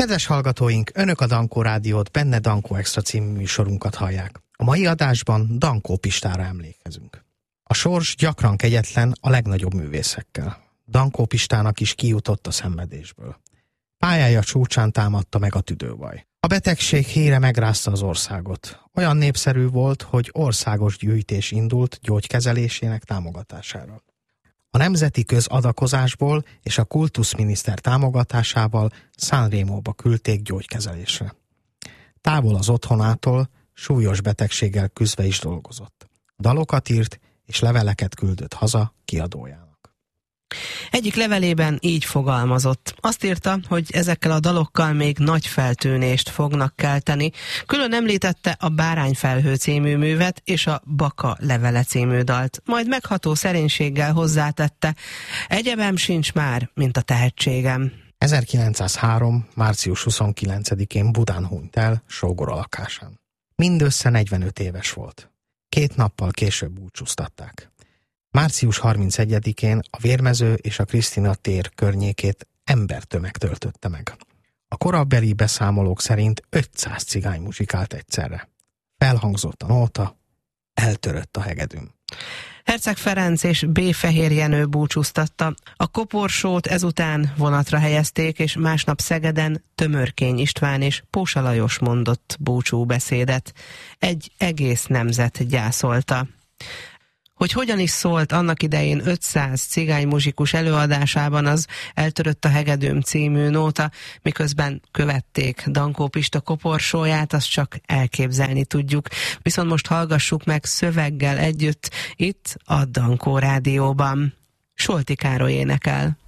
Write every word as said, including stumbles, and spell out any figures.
Kedves hallgatóink, Önök a Dankó Rádiót, benne Dankó Extra című műsorunkat hallják. A mai adásban Dankó Pistára emlékezünk. A sors gyakran kegyetlen a legnagyobb művészekkel. Dankó Pistának is kijutott a szenvedésből. Pályája csúcsán támadta meg a tüdőbaj. A betegség híre megrázta az országot. Olyan népszerű volt, hogy országos gyűjtés indult gyógykezelésének támogatására. A nemzeti közadakozásból és a kultuszminiszter támogatásával Sanremóba küldték gyógykezelésre. Távol az otthonától súlyos betegséggel küzdve is dolgozott. Dalokat írt és leveleket küldött haza kiadójának. Egyik levelében így fogalmazott. Azt írta, hogy ezekkel a dalokkal még nagy feltűnést fognak kelteni. Külön említette a Bárányfelhő című művet és a Baka levele című dalt. Majd megható szerénységgel hozzátette, egyebem sincs már, mint a tehetségem. ezerkilencszázhárom. március huszonkilencedikén Budán hunyt el, sógora lakásán. Mindössze negyvenöt éves volt. Két nappal később búcsúztatták. március harmincegyedikén a Vérmező és a Krisztina tér környékét embertömeg töltötte meg. A korabeli beszámolók szerint ötszáz cigány muzsikált egyszerre. Felhangzott a nóta, eltörött a hegedűm. Herceg Ferenc és B. Fehér Jenő búcsúztatta. A koporsót ezután vonatra helyezték, és másnap Szegeden Tömörkény István és Pósa Lajos mondott búcsúbeszédet. Egy egész nemzet gyászolta. Hogy hogyan is szólt annak idején ötszáz cigány muzsikus előadásában az Eltörött a hegedűm című nóta, miközben követték Dankó Pista koporsóját, azt csak elképzelni tudjuk. Viszont most hallgassuk meg szöveggel együtt itt a Dankó Rádióban. Solti Károly énekel.